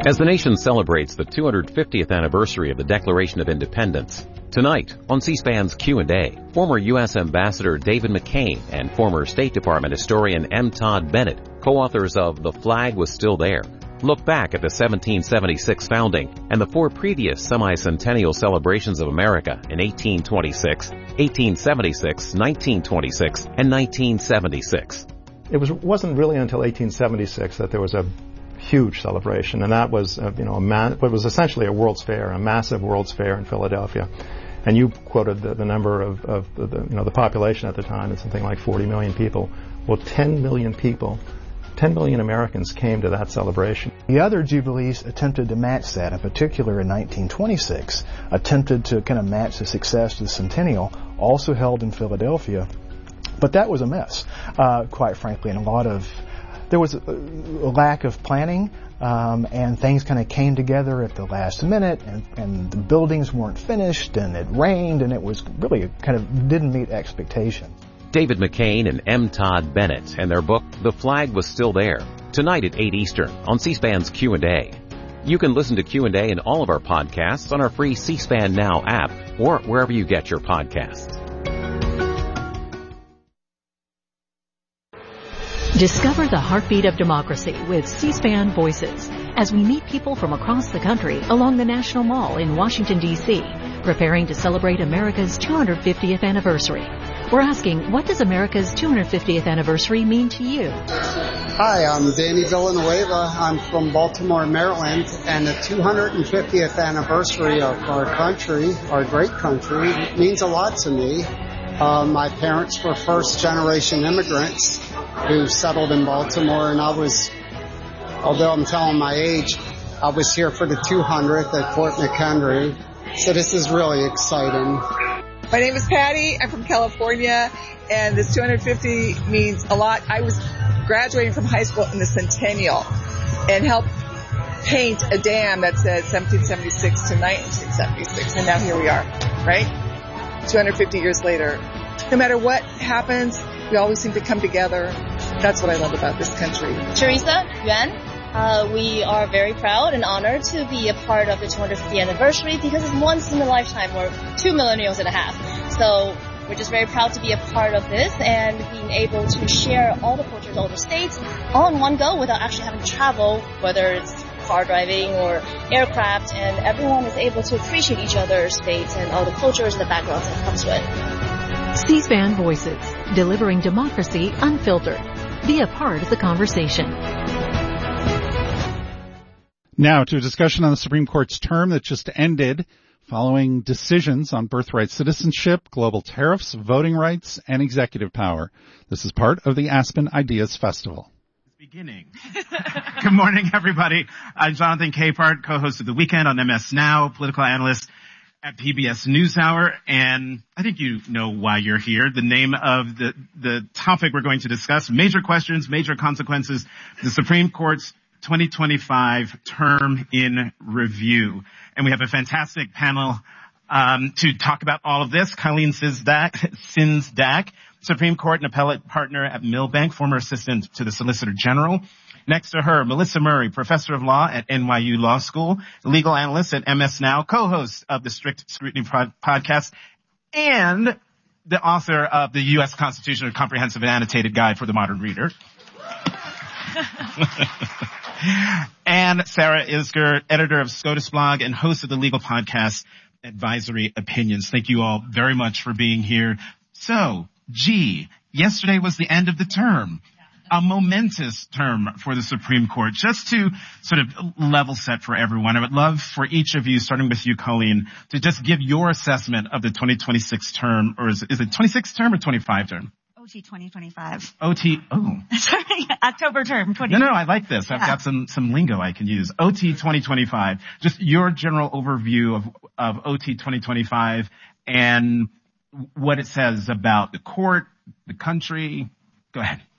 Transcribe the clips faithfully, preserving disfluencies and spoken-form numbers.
As the nation celebrates the two hundred fiftieth anniversary of the Declaration of Independence, tonight on C-SPAN's Q and A, former U S Ambassador David McCain and former State Department historian M. Todd Bennett, co-authors of The Flag Was Still There, look back at the seventeen seventy-six founding and the four previous semi-centennial celebrations of America in eighteen twenty-six, eighteen seventy-six, nineteen twenty-six, and nineteen seventy-six. It was, wasn't really until eighteen seventy-six that there was a huge celebration, and that was, uh, you know, a man, what was essentially a World's Fair, a massive World's Fair in Philadelphia. And you quoted the, the number of, of the, the, you know, the population at the time is something like forty million people. Well, ten million people, ten million Americans came to that celebration. The other jubilees attempted to match that, in particular in nineteen twenty-six, attempted to kind of match the success of the centennial, also held in Philadelphia. But that was a mess, uh, quite frankly, and a lot of There was a, a lack of planning, um, and things kind of came together at the last minute, and, and the buildings weren't finished, and it rained, and it was really kind of didn't meet expectations. David McCain and M. Todd Bennett and their book, The Flag Was Still There, tonight at eight Eastern on C-SPAN's Q and A. You can listen to Q and A and all of our podcasts on our free C-SPAN Now app or wherever you get your podcasts. Discover the heartbeat of democracy with C-SPAN Voices as we meet people from across the country along the National Mall in Washington, D C, preparing to celebrate America's two hundred fiftieth anniversary. We're asking, what does America's two hundred fiftieth anniversary mean to you? Hi, I'm Danny Villanueva. I'm from Baltimore, Maryland, and the two hundred fiftieth anniversary of our country, our great country, means a lot to me. Uh, my parents were first-generation immigrants who settled in Baltimore, and I was, although I'm telling my age, I was here for the two hundredth at Fort McHenry, so this is really exciting. My name is Patty. I'm from California, and this two hundred fifty means a lot. I was graduating from high school in the Centennial and helped paint a dam that said seventeen seventy-six to nineteen seventy-six, and now here we are, right? two hundred fifty years later. No matter what happens, we always seem to come together. That's what I love about this country. Teresa Yuan, uh, we are very proud and honored to be a part of the two hundred fiftieth anniversary because it's once in a lifetime. We're two millennials and a half. So we're just very proud to be a part of this and being able to share all the cultures, all the states, all in one go without actually having to travel, whether it's car driving or aircraft, and everyone is able to appreciate each other's states and all the cultures and the backgrounds that comes with. C-SPAN Voices, delivering democracy unfiltered. Be a part of the conversation. Now to a discussion on the Supreme Court's term that just ended following decisions on birthright citizenship, global tariffs, voting rights, and executive power. This is part of the Aspen Ideas Festival. Beginning. Good morning, everybody. I'm Jonathan Capehart, co-host of The Weekend on M S Now, political analyst at P B S NewsHour, and I think you know why you're here. The name of the, the topic we're going to discuss, major questions, major consequences, the Supreme Court's twenty twenty-five term in review. And we have a fantastic panel um, to talk about all of this. Colleen Sinsdak, Supreme Court and appellate partner at Milbank, former assistant to the Solicitor General. Next to her, Melissa Murray, professor of law at N Y U Law School, legal analyst at M S Now, co-host of the Strict Scrutiny pod- podcast, and the author of the U S Constitution, a Comprehensive and Annotated Guide for the Modern Reader. And Sarah Isgur, editor of SCOTUS blog and host of the legal podcast Advisory Opinions. Thank you all very much for being here. So, gee, yesterday was the end of the term. A momentous term for the Supreme Court. Just to sort of level set for everyone, I would love for each of you, starting with you, Colleen, to just give your assessment of the twenty twenty-six term, or is, is it twenty-six term or twenty-five term? O T twenty twenty-five. O T, oh. Sorry, October term. twenty No, no, I like this. I've yeah. got some, some lingo I can use. O T twenty twenty-five. Just your general overview of, of O T twenty twenty-five and what it says about the court, the country. Go ahead.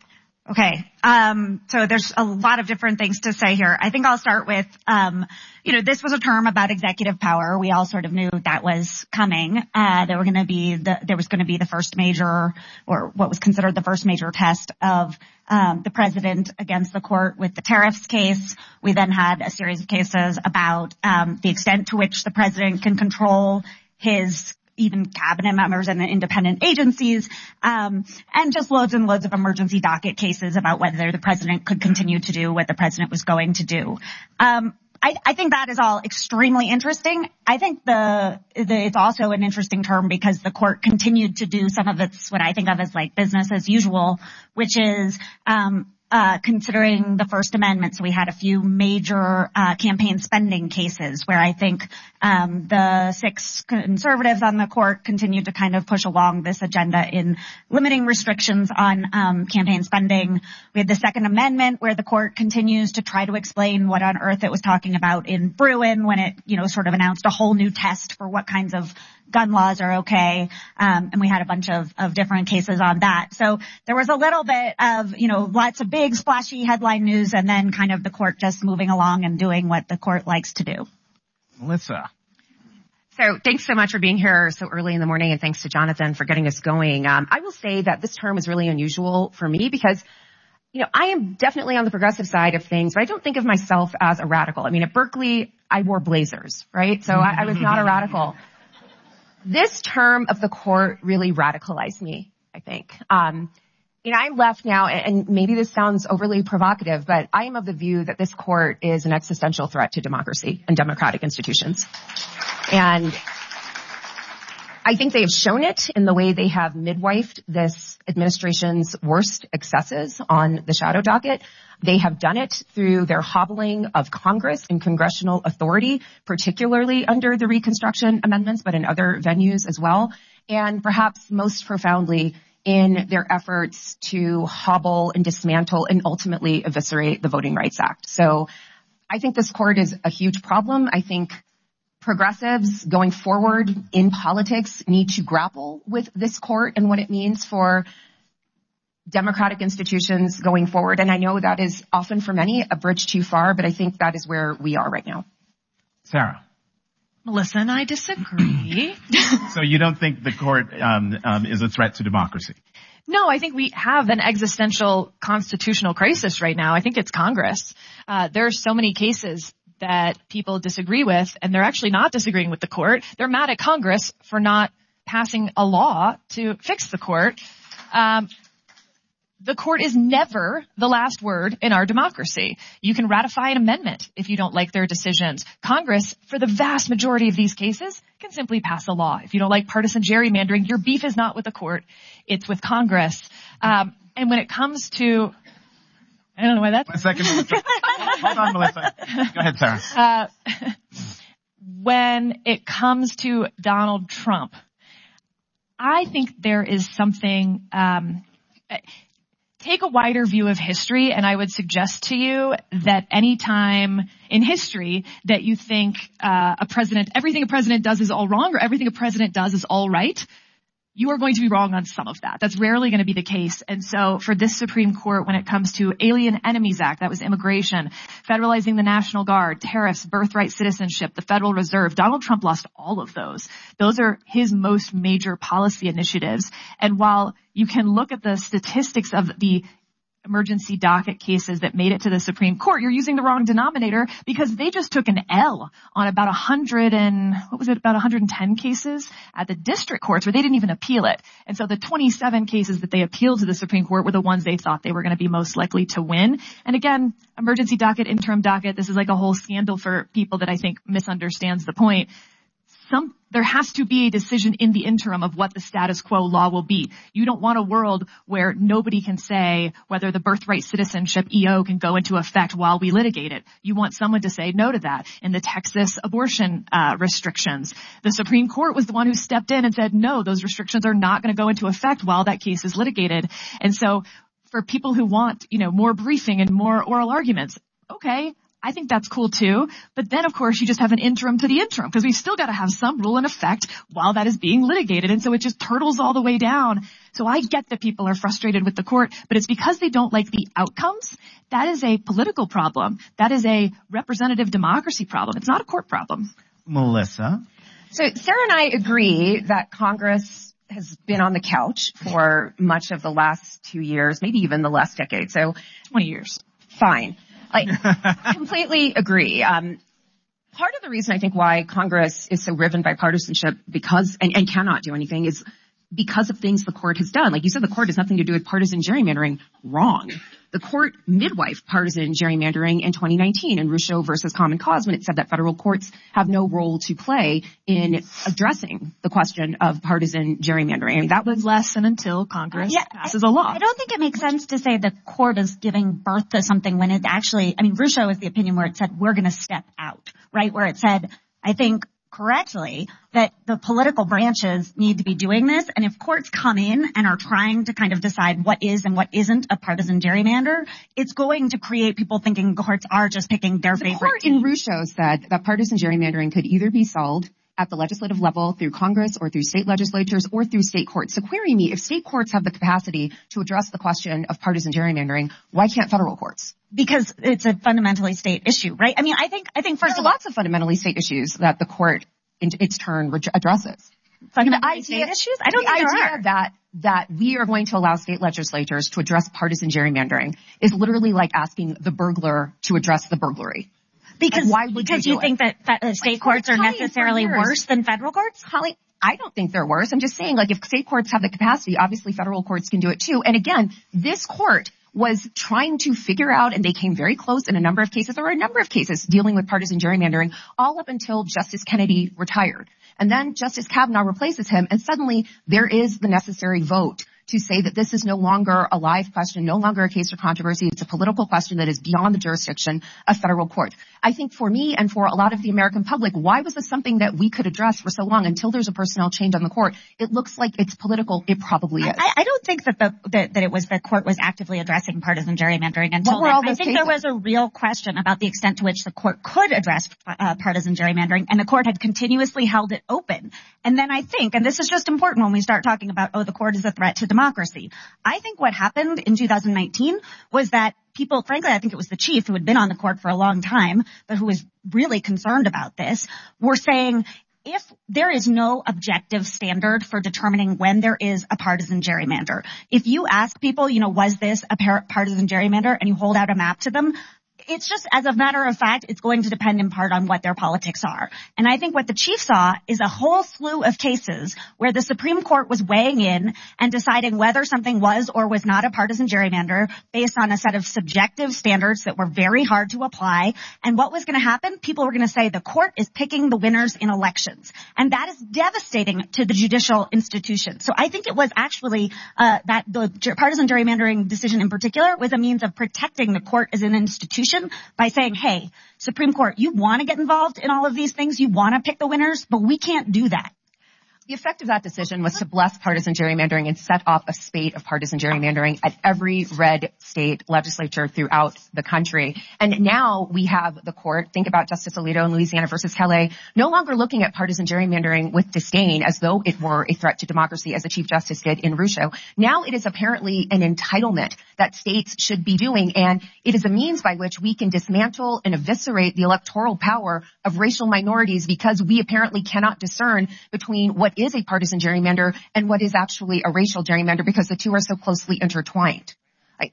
Okay. Um, so there's a lot of different things to say here. I think I'll start with, um, you know, this was a term about executive power. We all sort of knew that was coming. Uh, there were going to be the, there was going to be the first major, or what was considered the first major test of, um, the president against the court with the tariffs case. We then had a series of cases about, um, the extent to which the president can control his even cabinet members and the independent agencies, um, and just loads and loads of emergency docket cases about whether the president could continue to do what the president was going to do. Um, I, I think that is all extremely interesting. I think the, the it's also an interesting term because the court continued to do some of its what I think of as like business as usual, which is um Uh, considering the First Amendment. So we had a few major uh, campaign spending cases where I think um, the six conservatives on the court continued to kind of push along this agenda in limiting restrictions on um, campaign spending. We had the Second Amendment where the court continues to try to explain what on earth it was talking about in Bruin when it, you know, sort of announced a whole new test for what kinds of gun laws are okay. Um, and we had a bunch of, of different cases on that. So there was a little bit of, you know, lots of big splashy headline news and then kind of the court just moving along and doing what the court likes to do. Melissa. So thanks so much for being here so early in the morning, and thanks to Jonathan for getting us going. Um, I will say that this term is really unusual for me because, you know, I am definitely on the progressive side of things, but I don't think of myself as a radical. I mean, at Berkeley, I wore blazers, right? So I, I was not a radical. This term of the court really radicalized me, I think. Um, you know, I'm left now, and maybe this sounds overly provocative, but I am of the view that this court is an existential threat to democracy and democratic institutions. And I think they have shown it in the way they have midwifed this administration's worst excesses on the shadow docket. They have done it through their hobbling of Congress and congressional authority, particularly under the Reconstruction Amendments, but in other venues as well. And perhaps most profoundly in their efforts to hobble and dismantle and ultimately eviscerate the Voting Rights Act. So I think this court is a huge problem. I think progressives going forward in politics need to grapple with this court and what it means for democratic institutions going forward. And I know that is often for many a bridge too far, but I think that is where we are right now. Sarah. Melissa and I disagree. So you don't think the court um, um, is a threat to democracy? No, I think we have an existential constitutional crisis right now. I think it's Congress. Uh, there are so many cases that people disagree with, and they're actually not disagreeing with the court. They're mad at Congress for not passing a law to fix the court. Um, the court is never the last word in our democracy. You can ratify an amendment if you don't like their decisions. Congress, for the vast majority of these cases, can simply pass a law. If you don't like partisan gerrymandering, your beef is not with the court, it's with Congress. Um, and when it comes to I don't know why that's... One second. Hold on, Melissa. Go ahead, Sarah. Uh, when it comes to Donald Trump, I think there is something... Um, take a wider view of history, and I would suggest to you that any time in history that you think uh, a president, everything a president does is all wrong, or everything a president does is all right, you are going to be wrong on some of that. That's rarely going to be the case. And so for this Supreme Court, when it comes to Alien Enemies Act, that was immigration, federalizing the National Guard, tariffs, birthright citizenship, the Federal Reserve, Donald Trump lost all of those. Those are his most major policy initiatives. And while you can look at the statistics of the emergency docket cases that made it to the Supreme Court, you're using the wrong denominator because they just took an L on about a hundred and, what was it, about one hundred ten cases at the district courts where they didn't even appeal it. And so the twenty-seven cases that they appealed to the Supreme Court were the ones they thought they were going to be most likely to win. And again, emergency docket, interim docket, this is like a whole scandal for people that I think misunderstands the point. Some, there has to be a decision in the interim of what the status quo law will be. You don't want a world where nobody can say whether the birthright citizenship E O can go into effect while we litigate it. You want someone to say no to that. In the Texas abortion uh, restrictions, the Supreme Court was the one who stepped in and said, no, those restrictions are not going to go into effect while that case is litigated. And so for people who want, you know, more briefing and more oral arguments, okay, I think that's cool too. But then, of course, you just have an interim to the interim because we've still got to have some rule in effect while that is being litigated. And so it just turtles all the way down. So I get that people are frustrated with the court, but it's because they don't like the outcomes. That is a political problem. That is a representative democracy problem. It's not a court problem. Melissa? So Sarah and I agree that Congress has been on the couch for much of the last two years, maybe even the last decade. So twenty years. Fine. I completely agree. Um, part of the reason I think why Congress is so riven by partisanship because, and, and cannot do anything is because of things the court has done. Like you said, the court has nothing to do with partisan gerrymandering. Wrong. The court midwife partisan gerrymandering in twenty nineteen in Rucho versus Common Cause when it said that federal courts have no role to play in addressing the question of partisan gerrymandering. I mean, that was less than until Congress yeah, passes a law. I don't think it makes sense to say the court is giving birth to something when it actually, I mean, Rucho is the opinion where it said we're going to step out, right? Where it said, I think, correctly, that the political branches need to be doing this. And if courts come in and are trying to kind of decide what is and what isn't a partisan gerrymander, it's going to create people thinking courts are just picking their the favorite court team. in Rucho said that partisan gerrymandering could either be solved at the legislative level through Congress or through state legislatures or through state courts. So query me, if state courts have the capacity to address the question of partisan gerrymandering, why can't federal courts? Because it's a fundamentally state issue, right? I mean, I think, I think first there are of all, lots of fundamentally state issues that the court in its turn addresses. Fundamentally state issues? I don't the think there idea are. that that we are going to allow state legislatures to address partisan gerrymandering is literally like asking the burglar to address the burglary. Because like, why would because you, you do think it? that, that state like, courts are Colleen, necessarily worse than federal courts? Colleen, I don't think they're worse. I'm just saying, like, if state courts have the capacity, obviously federal courts can do it too. And again, this court was trying to figure out, and they came very close in a number of cases. There were a number of cases dealing with partisan gerrymandering all up until Justice Kennedy retired. And then Justice Kavanaugh replaces him, and suddenly there is the necessary vote to say that this is no longer a live question, no longer a case for controversy. It's a political question that is beyond the jurisdiction of federal court. I think for me and for a lot of the American public, why was this something that we could address for so long until there's a personnel change on the court? It looks like it's political. It probably is. I, I don't think that the that, that it was the court was actively addressing partisan gerrymandering until then. I think cases? there was a real question about the extent to which the court could address uh, partisan gerrymandering, and the court had continuously held it open. And then I think, and this is just important when we start talking about, oh, the court is a threat to democracy. I think what happened in two thousand nineteen was that people, frankly, I think it was the chief who had been on the court for a long time, but who was really concerned about this, were saying, if there is no objective standard for determining when there is a partisan gerrymander, if you ask people, you know, was this a par- partisan gerrymander, and you hold out a map to them, it's just, as a matter of fact, it's going to depend in part on what their politics are. And I think what the chief saw is a whole slew of cases where the Supreme Court was weighing in and deciding whether something was or was not a partisan gerrymander based on a set of subjective standards that were very hard to apply. And what was going to happen? People were going to say the court is picking the winners in elections. And that is devastating to the judicial institution. So I think it was actually uh, that the partisan gerrymandering decision in particular was a means of protecting the court as an institution by saying, hey, Supreme Court, you want to get involved in all of these things, you want to pick the winners, but we can't do that. The effect of that decision was to bless partisan gerrymandering and set off a spate of partisan gerrymandering at every red state legislature throughout the country. And now we have the court, think about Justice Alito in Louisiana versus Kelly, no longer looking at partisan gerrymandering with disdain as though it were a threat to democracy, as the Chief Justice did in Rucho. Now it is apparently an entitlement that states should be doing, and it is a means by which we can dismantle and eviscerate the electoral power of racial minorities because we apparently cannot discern between what is a partisan gerrymander and what is actually a racial gerrymander because the two are so closely intertwined. Like,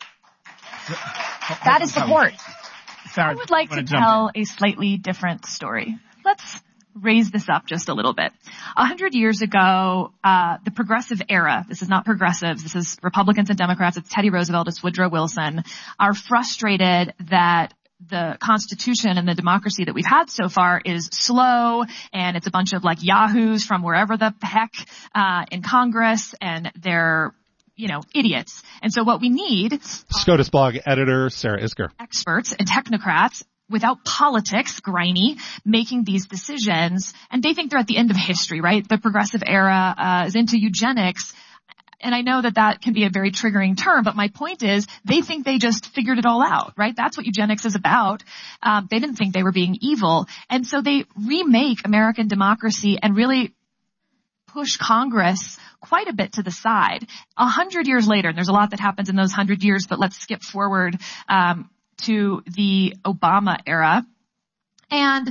that is the court. Sarah, I would like to tell a slightly different story. Let's raise this up just a little bit. A hundred years ago, uh, the progressive era, this is not progressives, this is Republicans and Democrats, it's Teddy Roosevelt, it's Woodrow Wilson, are frustrated that the Constitution and the democracy that we've had so far is slow, and it's a bunch of like yahoos from wherever the heck uh in Congress, and they're, you know, idiots. And so what we need, SCOTUS blog editor Sarah Isgur, experts and technocrats without politics, grimy, making these decisions, and they think they're at the end of history, right? The progressive era uh, is into eugenics. and I know that that can be a very triggering term, but my point is they think they just figured it all out, right? That's what eugenics is about. Um, they didn't think they were being evil. And so they remake American democracy and really push Congress quite a bit to the side. A hundred years later, and there's a lot that happens in those hundred years, but let's skip forward um, to the Obama era. And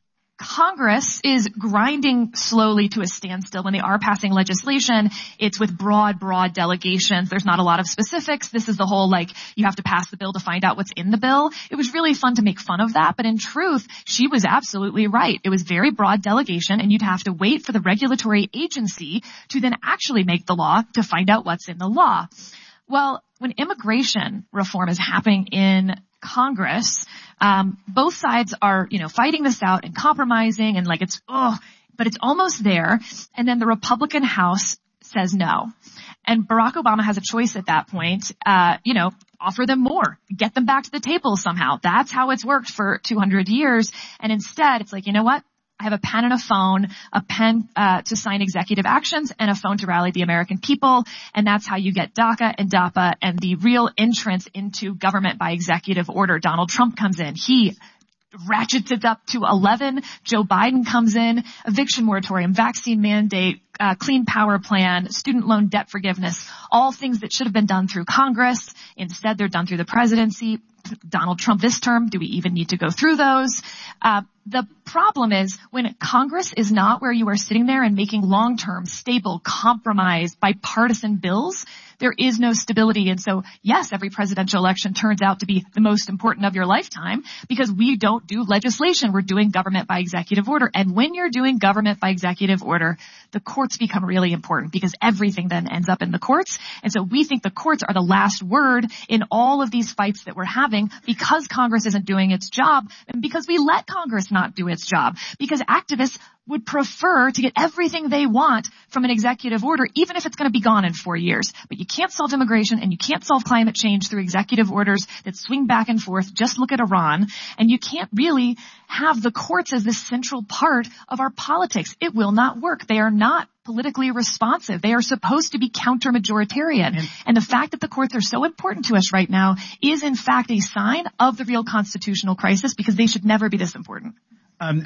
Congress is grinding slowly to a standstill. When they are passing legislation, it's with broad, broad delegations. There's not a lot of specifics. This is the whole, like, you have to pass the bill to find out what's in the bill. It was really fun to make fun of that, but in truth, she was absolutely right. It was very broad delegation, and you'd have to wait for the regulatory agency to then actually make the law to find out what's in the law. Well, when immigration reform is happening in Congress, um, both sides are, you know, fighting this out and compromising and like it's, oh, but it's almost there. And then the Republican House says no. And Barack Obama has a choice at that point, uh, you know, offer them more, get them back to the table somehow. That's how it's worked for two hundred years. And instead, it's like, you know what? I have a pen and a phone, a pen uh, to sign executive actions and a phone to rally the American people. And that's how you get DACA and DAPA and the real entrance into government by executive order. Donald Trump comes in. He ratchets it up to eleven. Joe Biden comes in, eviction moratorium, vaccine mandate, uh, clean power plan, student loan debt forgiveness, all things that should have been done through Congress. Instead, they're done through the presidency. Donald Trump this term, do we even need to go through those? Uh, the problem is when Congress is not where you are sitting there and making long-term, stable, compromised, bipartisan bills, there is no stability. And so, yes, every presidential election turns out to be the most important of your lifetime because we don't do legislation. We're doing government by executive order. And when you're doing government by executive order, the courts become really important because everything then ends up in the courts. And so we think the courts are the last word in all of these fights that we're having because Congress isn't doing its job and because we let Congress not do its job, because activists would prefer to get everything they want from an executive order, even if it's going to be gone in four years. But you can't solve immigration and you can't solve climate change through executive orders that swing back and forth. Just look at Iran. And you can't really have the courts as this central part of our politics. It will not work. They are not politically responsive. They are supposed to be counter-majoritarian. And, and the fact that the courts are so important to us right now is, in fact, a sign of the real constitutional crisis because they should never be this important. Um,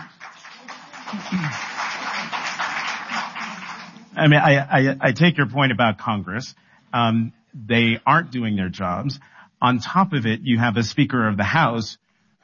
I mean, I, I, I take your point about Congress. Um, they aren't doing their jobs. On top of it, you have a Speaker of the House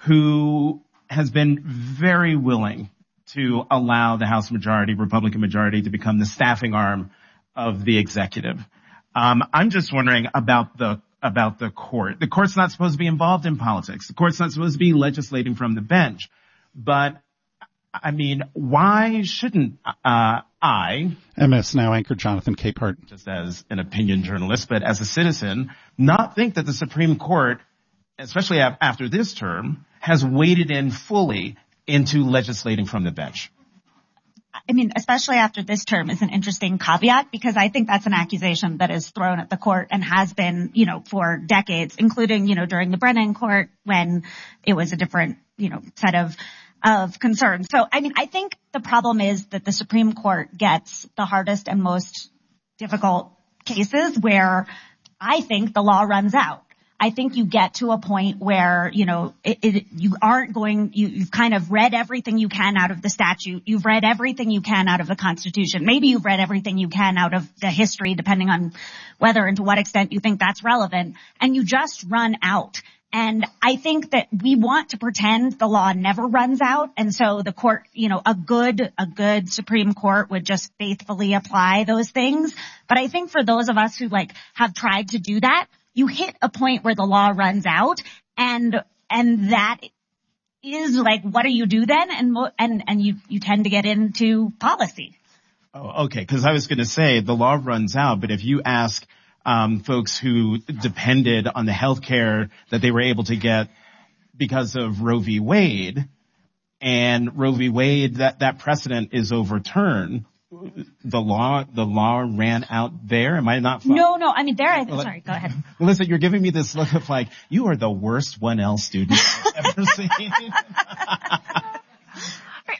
who has been very willing to allow the House majority, Republican majority, to become the staffing arm of the executive. Um, I'm just wondering about the about the court. The court's not supposed to be involved in politics. The court's not supposed to be legislating from the bench. But I mean, why shouldn't uh, I, M S Now anchor Jonathan Capehart, just as an opinion journalist, but as a citizen, not think that the Supreme Court, especially after this term, has waded in fully into legislating from the bench? I mean, especially after this term is an interesting caveat because I think that's an accusation that is thrown at the court and has been, you know, for decades, including, you know, during the Brennan court when it was a different, you know, set of of concern. So, I mean, I think the problem is that the Supreme Court gets the hardest and most difficult cases where I think the law runs out. I think you get to a point where, you know, it, it, you aren't going, you, you've kind of read everything you can out of the statute. You've read everything you can out of the Constitution. Maybe you've read everything you can out of the history, depending on whether and to what extent you think that's relevant. And you just run out. And I think that we want to pretend the law never runs out. And so the court, you know, a good, a good Supreme Court would just faithfully apply those things. But I think for those of us who like have tried to do that, you hit a point where the law runs out and, and that is like, what do you do then? And, and, and you, you tend to get into policy. Oh, okay. Cause I was going to say the law runs out, but if you ask Um, folks who depended on the health care that they were able to get because of Roe v. Wade, and Roe v. Wade, that, that precedent is overturned. The law, the law ran out there. Am I not? Fun? No, no. I mean, there. I, well, sorry. Go ahead. Melissa, you're giving me this look of like you are the worst one L student I've ever seen. I am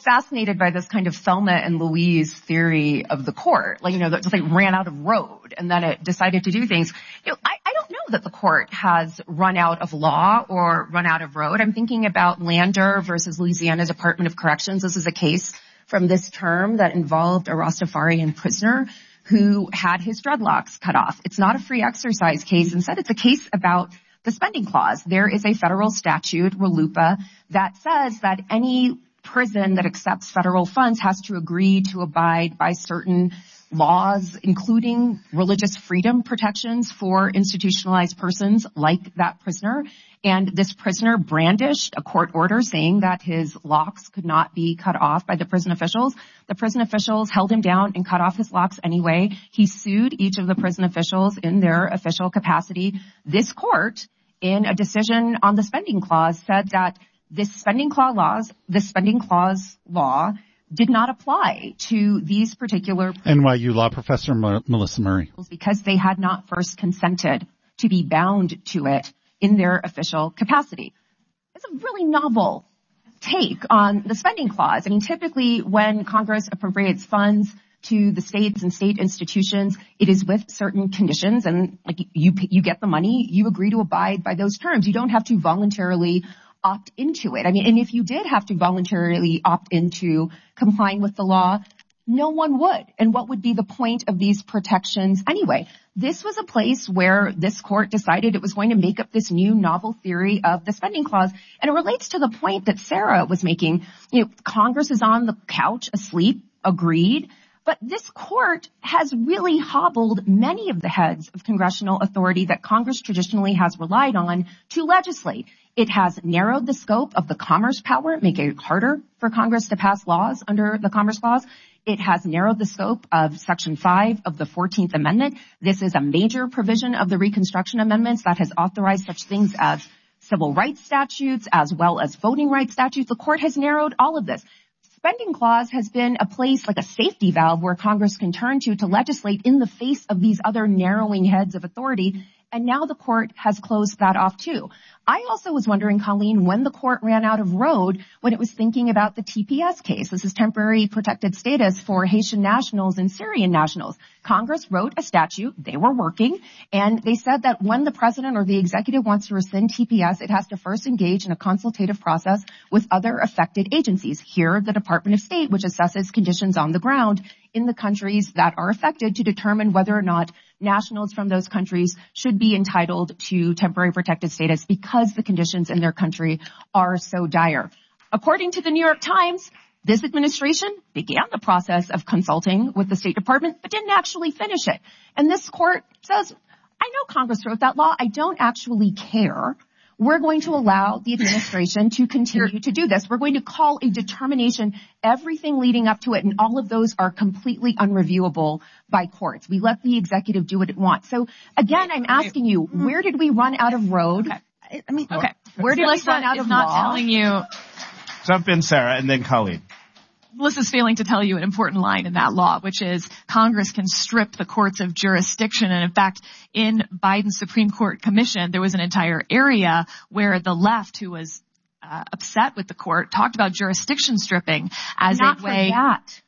fascinated by this kind of Thelma and Louise theory of the court. Like, you know, that just like ran out of road and then it decided to do things. You know, I, I don't know that the court has run out of law or run out of road. I'm thinking about Lander versus Louisiana Department of Corrections. This is a case from this term that involved a Rastafarian prisoner who had his dreadlocks cut off. It's not a free exercise case. Instead, it's a case about the spending clause. There is a federal statute, RLUIPA, that says that any prison that accepts federal funds has to agree to abide by certain laws, including religious freedom protections for institutionalized persons like that prisoner. And this prisoner brandished a court order saying that his locks could not be cut off by the prison officials. The prison officials held him down and cut off his locks anyway. He sued each of the prison officials in their official capacity. This court, in a decision on the spending clause, said that this spending clause laws, this spending clause law did not apply to these particular N Y U law professor M- Melissa Murray because they had not first consented to be bound to it in their official capacity. It's a really novel take on the spending clause. I mean, typically when Congress appropriates funds to the states and state institutions, it is with certain conditions, and like you you get the money, you agree to abide by those terms. You don't have to voluntarily opt into it. I mean, and if you did have to voluntarily opt into complying with the law, no one would. And what would be the point of these protections anyway? This was a place where this court decided it was going to make up this new novel theory of the spending clause. And it relates to the point that Sarah was making. You know, Congress is on the couch asleep, agreed. But this court has really hobbled many of the heads of congressional authority that Congress traditionally has relied on to legislate. It has narrowed the scope of the Commerce power, making it harder for Congress to pass laws under the Commerce Clause. It has narrowed the scope of Section five of the fourteenth Amendment. This is a major provision of the Reconstruction Amendments that has authorized such things as civil rights statutes as well as voting rights statutes. The court has narrowed all of this. Spending clause has been a place like a safety valve where Congress can turn to to legislate in the face of these other narrowing heads of authority. And now the court has closed that off too. I also was wondering, Colleen, when the court ran out of road when it was thinking about the T P S case. This is temporary protected status for Haitian nationals and Syrian nationals. Congress wrote a statute. They were working. And they said that when the president or the executive wants to rescind T P S, it has to first engage in a consultative process with other affected agencies. Here, the Department of State, which assesses conditions on the ground in the countries that are affected to determine whether or not nationals from those countries should be entitled to temporary protected status because the conditions in their country are so dire. According to the New York Times, this administration began the process of consulting with the State Department, but didn't actually finish it. And this court says, I know Congress wrote that law. I don't actually care. We're going to allow the administration to continue to do this. We're going to call a determination everything leading up to it, and all of those are completely unreviewable by courts. We let the executive do what it wants. So, again, I'm asking you, where did we run out of road? Okay. I mean, okay. where did Melissa we run out of not law? Telling you. Jump in, Sarah, and then Colleen. Melissa's failing to tell you an important line in that law, which is Congress can strip the courts of jurisdiction. And in fact, in Biden's Supreme Court commission, there was an entire area where the left, who was uh, upset with the court, talked about jurisdiction stripping as Not a way. For that.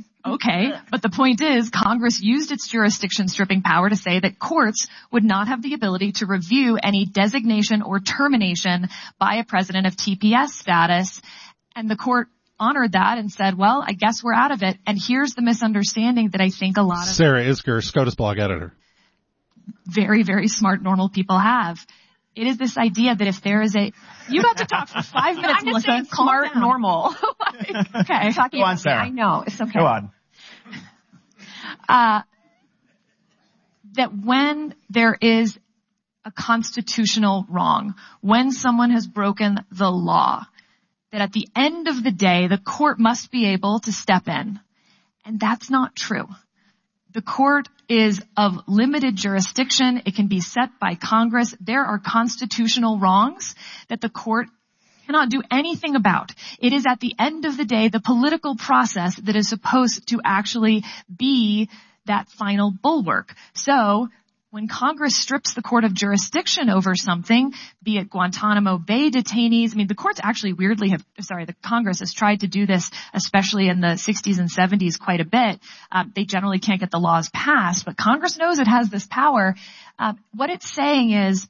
Okay, but the point is Congress used its jurisdiction stripping power to say that courts would not have the ability to review any designation or termination by a president of T P S status. And the court honored that and said, well, I guess we're out of it. And here's the misunderstanding that I think a lot of Sarah Isgur, SCOTUS blog editor. Very, very smart, normal people have. It is this idea that if there is a, you got to talk for five minutes, I'm Melissa. just saying smart, normal. like, okay. Talking Go on, Sarah. I know. It's okay. Go on. Uh, that when there is a constitutional wrong, when someone has broken the law, that at the end of the day, the court must be able to step in. And that's not true. The court is of limited jurisdiction. It can be set by Congress. There are constitutional wrongs that the court cannot do anything about. It is at the end of the day the political process that is supposed to actually be that final bulwark. So when Congress strips the court of jurisdiction over something, be it Guantanamo Bay detainees, I mean, the courts actually weirdly have, sorry, the Congress has tried to do this, especially in the sixties and seventies quite a bit. Um, they generally can't get the laws passed, but Congress knows it has this power. Um, what it's saying is,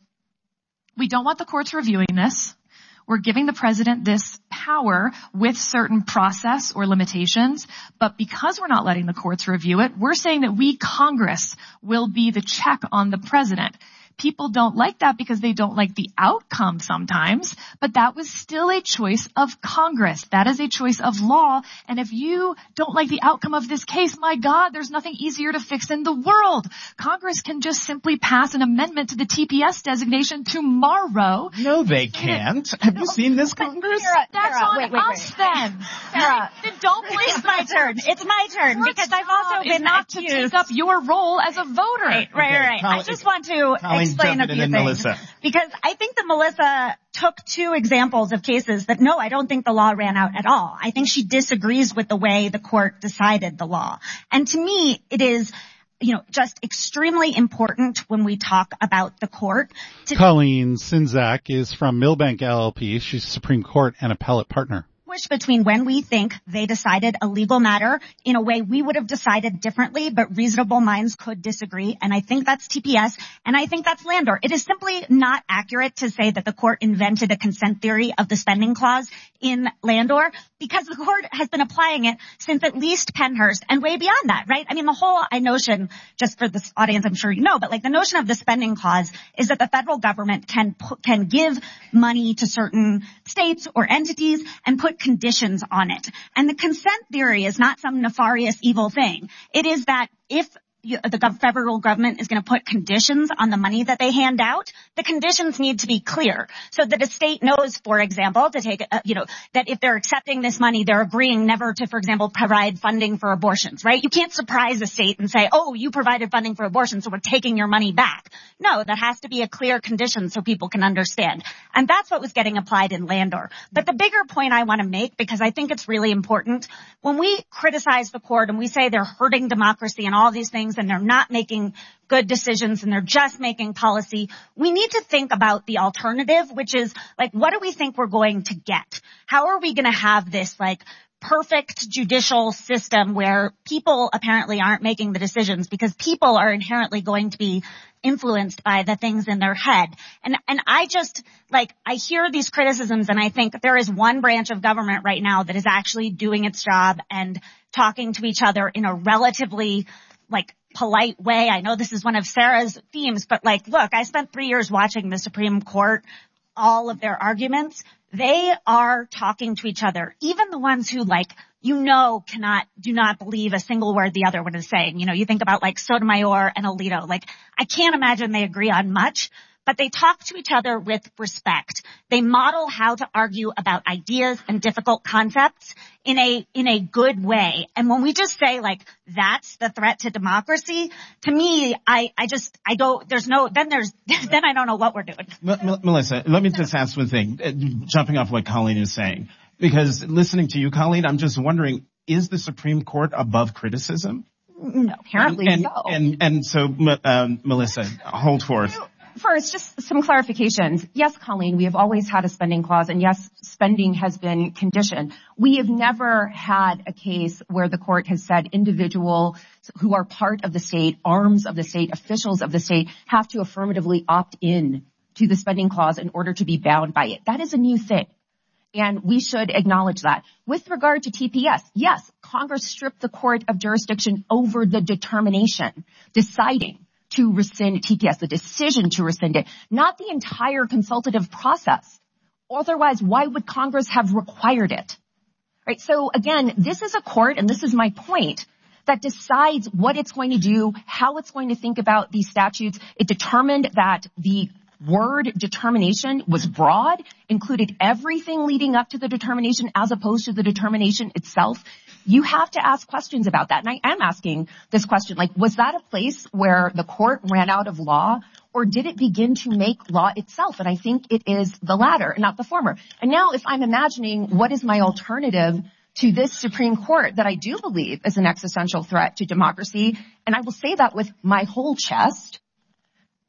we don't want the courts reviewing this. We're giving the president this power with certain process or limitations, but because we're not letting the courts review it, we're saying that we, Congress, will be the check on the president. People don't like that because they don't like the outcome sometimes, but that was still a choice of Congress. That is a choice of law, and if you don't like the outcome of this case, my God, there's nothing easier to fix in the world. Congress can just simply pass an amendment to the T P S designation tomorrow. No, they can't. Have you seen this, Congress? Sarah, That's Sarah, on wait, wait, us wait. then. Sarah, Then don't blame it's my turn. It's my turn Your because I've also job is been not accused. to take up your role as a voter. Right, right, Okay, right. Colleen- I just want to Colleen, explain jump a in few and things. Melissa. Because I think that Melissa took two examples of cases that, no, I don't think the law ran out at all. I think she disagrees with the way the court decided the law. And to me, it is, you know, just extremely important when we talk about the court. To Colleen Sinzak is from Milbank L L P. She's Supreme Court and appellate partner. Between when we think they decided a legal matter in a way we would have decided differently, but reasonable minds could disagree. And I think that's T P S, and I think that's Landor. It is simply not accurate to say that the court invented a consent theory of the spending clause in Landor, because the court has been applying it since at least Pennhurst and way beyond that, right? I mean, the whole I notion, just for this audience, I'm sure you know, but like the notion of the spending clause is that the federal government can can give money to certain states or entities and put conditions on it. And the consent theory is not some nefarious evil thing. It is that if you, the gov- federal government is going to put conditions on the money that they hand out, the conditions need to be clear so that a state knows, for example, to take, uh, you know, that if they're accepting this money, they're agreeing never to, for example, provide funding for abortions, right? You can't surprise a state and say, oh, you provided funding for abortions, so we're taking your money back. No, that has to be a clear condition so people can understand. And that's what was getting applied in Landor. But the bigger point I want to make, because I think it's really important, when we criticize the court and we say they're hurting democracy and all these things, and they're not making good decisions and they're just making policy, we need to think about the alternative, which is like, what do we think we're going to get? How are we going to have this like perfect judicial system where people apparently aren't making the decisions because people are inherently going to be influenced by the things in their head? And and I just, like, I hear these criticisms and I think there is one branch of government right now that is actually doing its job and talking to each other in a relatively, like, polite way. I know this is one of Sarah's themes, but like, look, I spent three years watching the Supreme Court, all of their arguments. They are talking to each other. Even the ones who, like, you know, cannot, do not believe a single word the other one is saying. You know, you think about like Sotomayor and Alito. Like, I can't imagine they agree on much, but they talk to each other with respect. They model how to argue about ideas and difficult concepts in a, in a good way. And when we just say like, that's the threat to democracy, to me, I, I just, I go, there's no, then there's, then I don't know what we're doing. M- M- Melissa, let me just ask one thing, uh, jumping off what Colleen is saying, because listening to you, Colleen, I'm just wondering, is the Supreme Court above criticism? No, apparently and, so. And, and so, um, Melissa, hold forth. First, just some clarifications. Yes, Colleen, we have always had a spending clause, and yes, spending has been conditioned. We have never had a case where the court has said individuals who are part of the state, arms of the state, officials of the state, have to affirmatively opt in to the spending clause in order to be bound by it. That is a new thing, and we should acknowledge that. With regard to T P S, yes, Congress stripped the court of jurisdiction over the determination, deciding to rescind T P S, the decision to rescind it, not the entire consultative process. Otherwise, why would Congress have required it? Right? So again, this is a court, and this is my point, that decides what it's going to do, how it's going to think about these statutes. It determined that the word determination was broad, included everything leading up to the determination as opposed to the determination itself. You have to ask questions about that. And I am asking this question, like, was that a place where the court ran out of law, or did it begin to make law itself? And I think it is the latter, not the former. And now if I'm imagining what is my alternative to this Supreme Court that I do believe is an existential threat to democracy, and I will say that with my whole chest,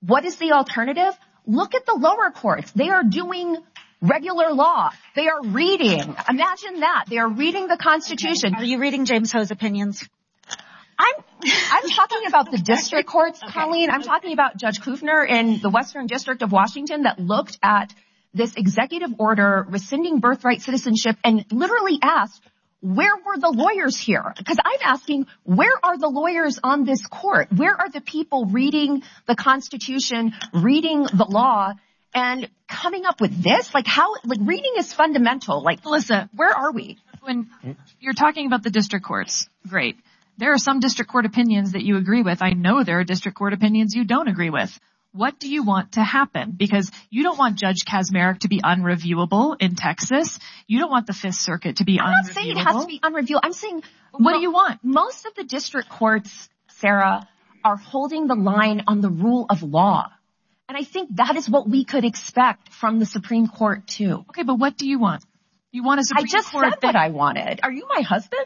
What is the alternative? Look at the lower courts. They are doing regular law. They are reading. Imagine that. They are reading the Constitution. Okay. Are you reading James Ho's opinions? I'm, I'm talking about the district courts, okay. Colleen. I'm talking about Judge Kufner in the Western District of Washington that looked at this executive order rescinding birthright citizenship and literally asked, where were the lawyers here? Because I'm asking, where are the lawyers on this court? Where are the people reading the Constitution, reading the law, and coming up with this? Like how, like reading is fundamental. Like, Melissa, where are we? When you're talking about the district courts, great. There are some district court opinions that you agree with. I know there are district court opinions you don't agree with. What do you want to happen? Because you don't want Judge Kaczmarek to be unreviewable in Texas. You don't want the Fifth Circuit to be unreviewable. I'm not saying it has to be unreviewable. I'm saying, what do you want? Most of the district courts, Sarah, are holding the line on the rule of law. And I think that is what we could expect from the Supreme Court too. Okay, but what do you want? You want a Supreme Court? I just Court said what I wanted. Are you my husband?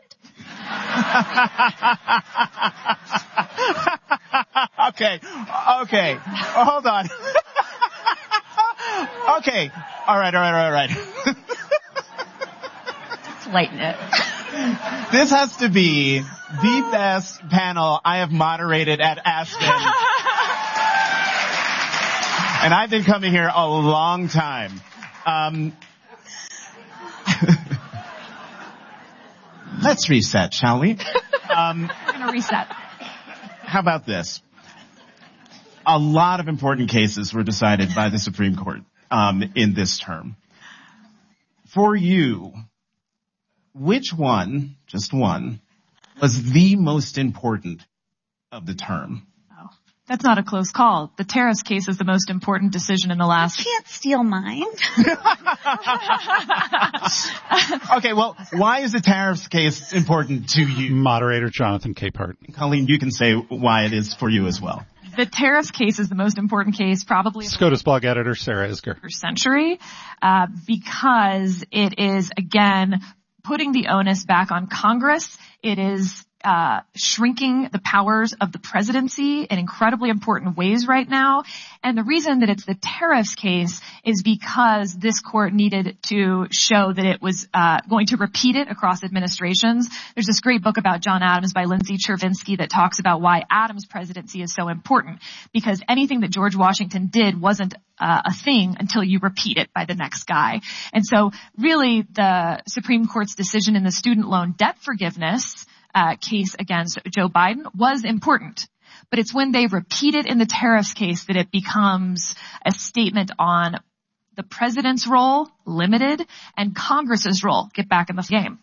okay, okay, hold on. okay, all right, all right, all right. Let's lighten it. This has to be the best panel I have moderated at Aspen. And I've been coming here a long time. Um, let's reset, shall we? Um, We're going to reset. How about this? A lot of important cases were decided by the Supreme Court um, in this term. For you, which one, just one, was the most important of the term? Oh, that's not a close call. The tariffs case is the most important decision in the last... You can't steal mine. Okay, well, why is the tariffs case important to you? Moderator Jonathan Capehart. Colleen, you can say why it is for you as well. The tariffs case is the most important case probably... SCOTUS blog editor Sarah Isgur. ...century, uh, because it is, again, putting the onus back on Congress. It is uh shrinking the powers of the presidency in incredibly important ways right now. And the reason that it's the tariffs case is because this court needed to show that it was uh going to repeat it across administrations. There's this great book about John Adams by Lindsay Chervinsky that talks about why Adams' presidency is so important, because anything that George Washington did wasn't uh, a thing until you repeat it by the next guy. And so really the Supreme Court's decision in the student loan debt forgiveness Uh, case against Joe Biden was important. But it's when they repeat it in the tariffs case that it becomes a statement on the president's role, limited, and Congress's role, get back in the game.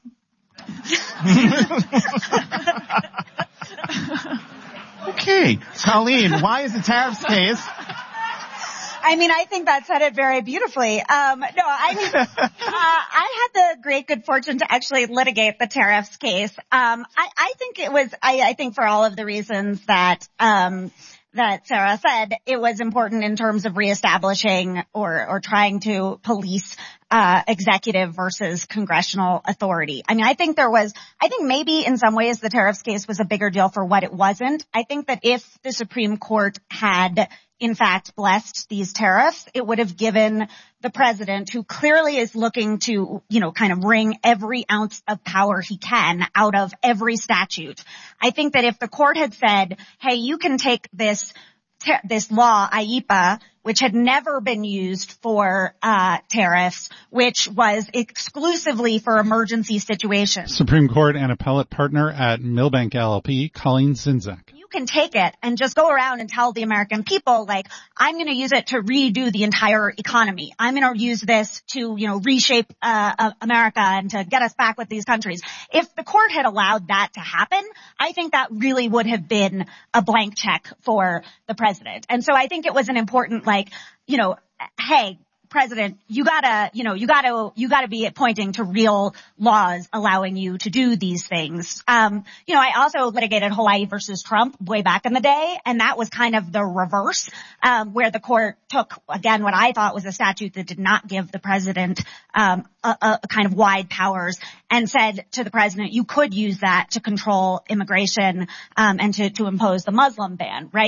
Okay, Colleen, why is the tariffs case... I mean, I think that said it very beautifully. Um, no, I mean, uh, I had the great good fortune to actually litigate the tariffs case. Um, I, I think it was, I, I think for all of the reasons that, um, that Sarah said, it was important in terms of reestablishing or, or trying to police, uh, executive versus congressional authority. I mean, I think there was, I think maybe in some ways the tariffs case was a bigger deal for what it wasn't. I think that if the Supreme Court had in fact blessed these tariffs, it would have given the president, who clearly is looking to, you know, kind of wring every ounce of power he can out of every statute. I think that if the court had said, hey, you can take this Ter- this law, I E P A, which had never been used for uh tariffs, which was exclusively for emergency situations. Supreme Court and appellate partner at Milbank L L P, Colleen Zinzak. You can take it and just go around and tell the American people, like, I'm going to use it to redo the entire economy. I'm going to use this to, you know, reshape uh America and to get us back with these countries. If the court had allowed that to happen, I think that really would have been a blank check for the president. And so I think it was an important, like, you know, hey, president, you gotta, you know, you gotta, you gotta be pointing to real laws allowing you to do these things. Um, you know, I also litigated Hawaii versus Trump way back in the day, and that was kind of the reverse, um, where the court took, again, what I thought was a statute that did not give the president, um, a, a kind of wide powers, and said to the president, you could use that to control immigration, um, and to, to impose the Muslim ban, right?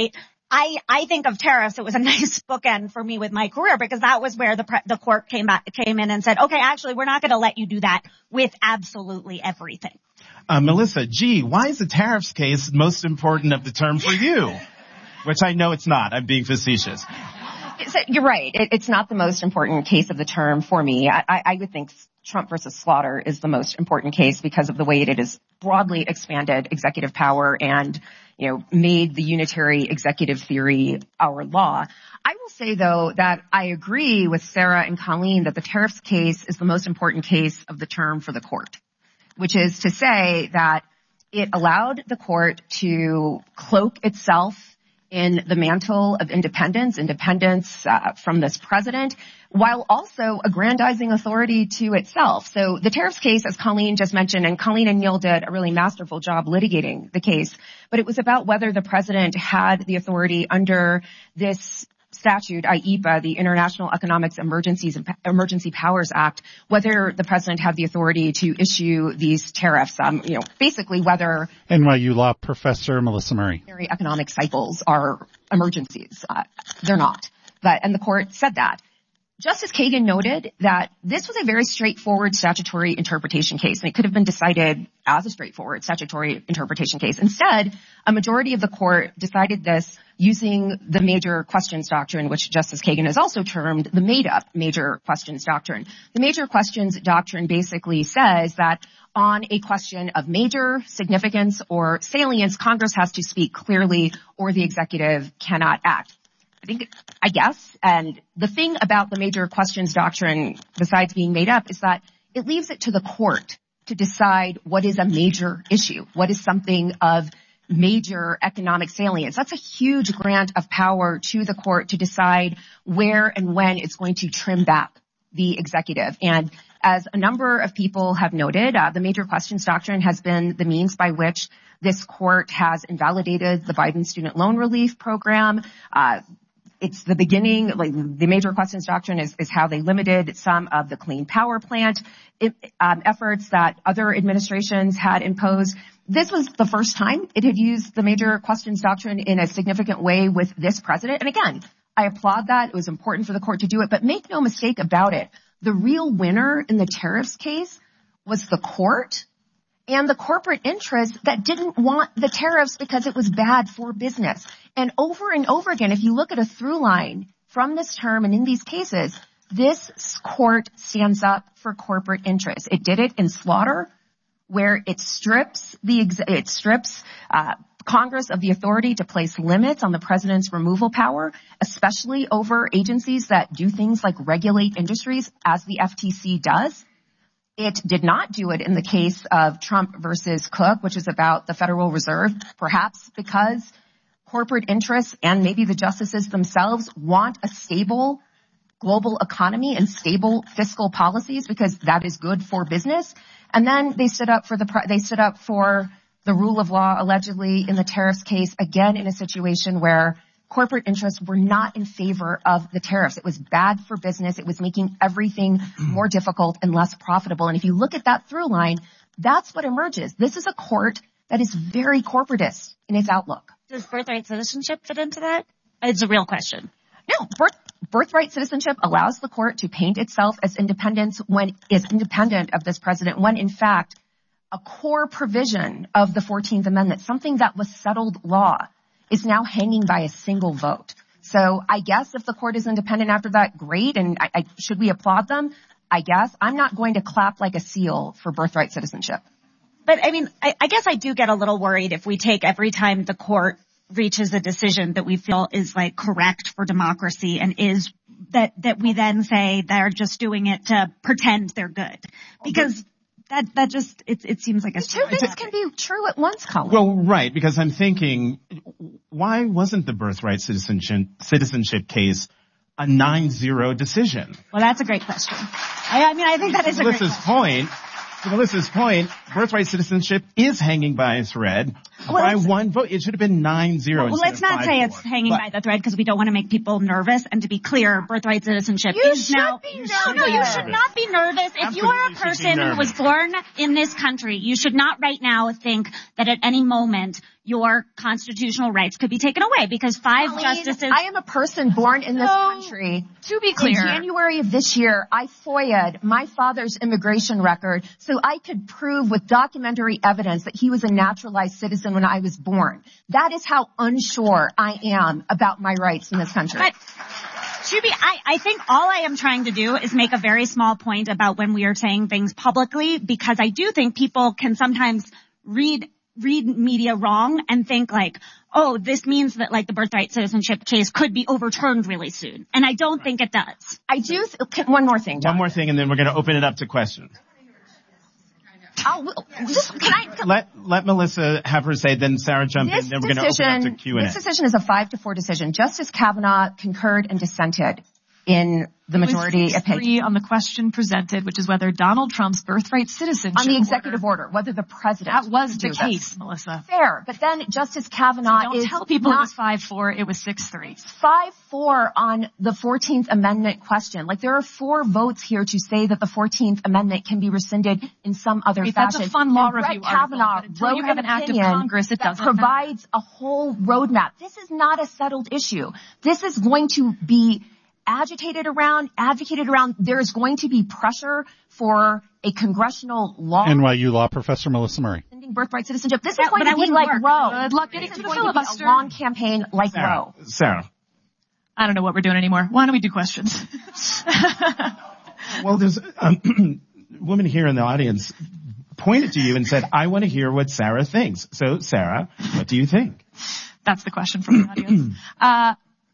I, I think of tariffs. It was a nice bookend for me with my career because that was where the pre- the court came back, came in and said, okay, actually, we're not going to let you do that with absolutely everything. Uh, Melissa, gee, why is the tariffs case most important of the term for you? Which I know it's not. I'm being facetious. So you're right. It, it's not the most important case of the term for me. I, I, I would think Trump versus Slaughter is the most important case because of the way it has broadly expanded executive power and, you know, made the unitary executive theory our law. I will say, though, that I agree with Sarah and Colleen that the tariffs case is the most important case of the term for the court, which is to say that it allowed the court to cloak itself in the mantle of independence, independence uh, from this president, while also aggrandizing authority to itself. So the tariffs case, as Colleen just mentioned, and Colleen and Neil did a really masterful job litigating the case, but it was about whether the president had the authority under this statute, I E P A, the International Economic Emergencies and Emergency Powers Act, whether the president had the authority to issue these tariffs, um, you know, basically whether N Y U law professor Melissa Murray. Economic cycles are emergencies. Uh, they're not. But, and the court said that. Justice Kagan noted that this was a very straightforward statutory interpretation case, and it could have been decided as a straightforward statutory interpretation case. Instead, a majority of the court decided this using the major questions doctrine, which Justice Kagan has also termed the made-up major questions doctrine. The major questions doctrine basically says that on a question of major significance or salience, Congress has to speak clearly or the executive cannot act. I think, I guess, and the thing about the major questions doctrine, besides being made up, is that it leaves it to the court to decide what is a major issue, what is something of major economic salience. That's a huge grant of power to the court to decide where and when it's going to trim back the executive. And as a number of people have noted, uh, the major questions doctrine has been the means by which this court has invalidated the Biden student loan relief program. Uh, It's the beginning, like the major questions doctrine is, is how they limited some of the Clean Power Plant it, um, efforts that other administrations had imposed. This was the first time it had used the major questions doctrine in a significant way with this president. And again, I applaud that. It was important for the court to do it. But make no mistake about it, the real winner in the tariffs case was the court and the corporate interests that didn't want the tariffs because it was bad for business. And over and over again, if you look at a through line from this term and in these cases, this court stands up for corporate interests. It did it in Slaughter, where it strips the it strips uh, Congress of the authority to place limits on the president's removal power, especially over agencies that do things like regulate industries, as the F T C does. It did not do it in the case of Trump versus Cook, which is about the Federal Reserve, perhaps because corporate interests and maybe the justices themselves want a stable global economy and stable fiscal policies because that is good for business. And then they stood up for the they stood up for the rule of law allegedly in the tariffs case, again in a situation where corporate interests were not in favor of the tariffs. It was bad for business. It was making everything more difficult and less profitable. And if you look at that through line, that's what emerges. This is a court that is very corporatist in its outlook. Does birthright citizenship fit into that? It's a real question. No, birth, birthright citizenship allows the court to paint itself as independent when is independent of this president, when in fact a core provision of the fourteenth Amendment, something that was settled law, is now hanging by a single vote. So I guess if the court is independent after that, great. And I, I, should we applaud them? I guess. I'm not going to clap like a seal for birthright citizenship. But I mean, I, I guess I do get a little worried if we take every time the court reaches a decision that we feel is like correct for democracy and is that, that we then say they're just doing it to pretend they're good. Because that, that just, it, it seems like a two things can be true at once, Colin. Well, right, because I'm thinking, why wasn't the birthright citizenship, citizenship case a nine zero decision? Well, that's a great question. I, I mean, I think that is a great question. point, to Melissa's point, birthright citizenship is hanging by a thread. Well, by one vote. It should have been nine zero. Well, let's not say it's hanging but, by the thread because we don't want to make people nervous. And to be clear, birthright citizenship you is now. Be No, no, you should not be nervous. If Absolutely you are a person who was born in this country, you should not right now think that at any moment your constitutional rights could be taken away because five Colleen, justices. I am a person born in this So, country. To be clear, In January of this year, I F O I A'd my father's immigration record so I could prove with documentary evidence that he was a naturalized citizen when I was born. That is how unsure I am about my rights in this country. But to be, I, I think all I am trying to do is make a very small point about when we are saying things publicly because I do think people can sometimes read read media wrong and think like, oh, this means that like the birthright citizenship case could be overturned really soon. And I don't think it does. I do, th- one more thing, John. One more thing, and then we're going to open it up to questions. I'll, just, can I, can, Let let Melissa have her say, then Sarah jump in, then we're going to open it up to Q and A. This decision is a five to four decision. Justice Kavanaugh concurred and dissented in the majority opinion. Three on the question presented, which is whether Donald Trump's birthright citizenship on the executive order, order whether the president that was the do case, this. Melissa. Fair, but then Justice Kavanaugh so don't is tell people not, it was five four, it was six three. five four on the fourteenth Amendment question. Like there are four votes here to say that the fourteenth Amendment can be rescinded in some other Wait, fashion. That's a fun law and review Brett Kavanaugh article, but until wrote you have an an act of opinion Congress, it that doesn't provides matter. a whole roadmap. This is not a settled issue. This is going to be agitated around, advocated around. There is going to be pressure for a congressional law. N Y U law professor Melissa Murray. Birthright citizenship. This is Yeah, going but to I be like work. Roe. Good luck This getting is to the going to be filibuster. a long campaign like Sarah. Roe. Sarah. I don't know what we're doing anymore. Why don't we do questions? Well, there's a woman here in the audience pointed to you and said, I want to hear what Sarah thinks. So, Sarah, what do you think? That's the question from the audience. Uh,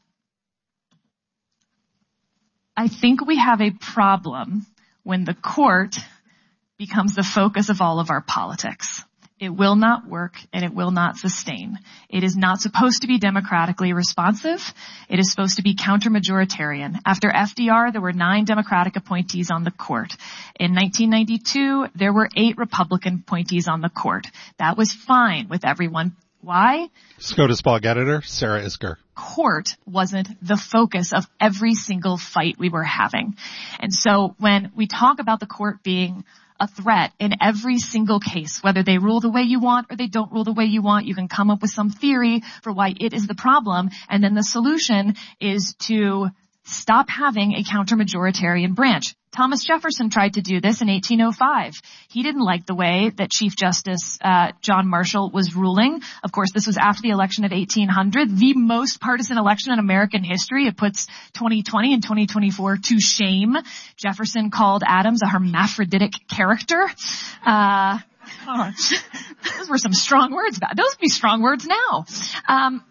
I think we have a problem when the court becomes the focus of all of our politics. It will not work and it will not sustain. It is not supposed to be democratically responsive. It is supposed to be counter-majoritarian. After F D R, there were nine Democratic appointees on the court. In nineteen ninety-two, there were eight Republican appointees on the court. That was fine with everyone. Why? SCOTUS blog editor, Sarah Isgur. Court wasn't the focus of every single fight we were having. And so when we talk about the court being a threat in every single case, whether they rule the way you want or they don't rule the way you want, you can come up with some theory for why it is the problem. And then the solution is to stop having a counter-majoritarian branch. Thomas Jefferson tried to do this in eighteen oh five. He didn't like the way that Chief Justice uh, John Marshall was ruling. Of course, this was after the election of eighteen hundred, the most partisan election in American history. It puts twenty twenty and twenty twenty-four to shame. Jefferson called Adams a hermaphroditic character. Uh, oh, those were some strong words. Those would be strong words now. Um,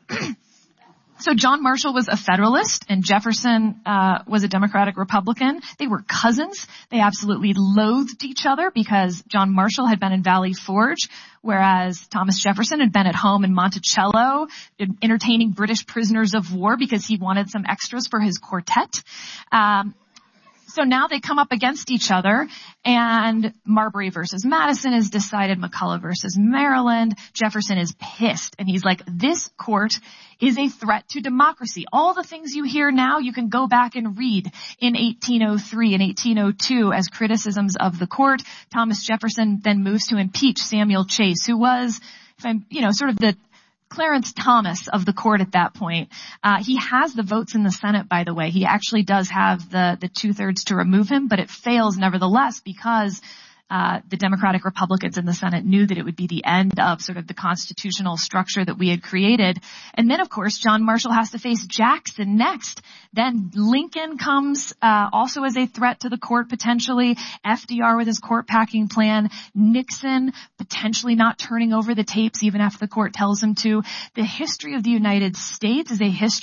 So John Marshall was a Federalist and Jefferson uh was a Democratic Republican. They were cousins. They absolutely loathed each other because John Marshall had been in Valley Forge, whereas Thomas Jefferson had been at home in Monticello entertaining British prisoners of war because he wanted some extras for his quartet. Um So now they come up against each other, and Marbury versus Madison is decided, McCulloch versus Maryland. Jefferson is pissed, and he's like, this court is a threat to democracy. All the things you hear now, you can go back and read in eighteen oh three and eighteen oh two as criticisms of the court. Thomas Jefferson then moves to impeach Samuel Chase, who was, if I'm, you know, sort of the Clarence Thomas of the court at that point. Uh, he has the votes in the Senate, by the way. He actually does have the, the two-thirds to remove him, but it fails nevertheless because uh, the Democratic Republicans in the Senate knew that it would be the end of sort of the constitutional structure that we had created. And then, of course, John Marshall has to face Jackson next. Then Lincoln comes uh, also as a threat to the court potentially. F D R with his court packing plan. Nixon potentially not turning over the tapes even after the court tells him to. The history of the United States is a history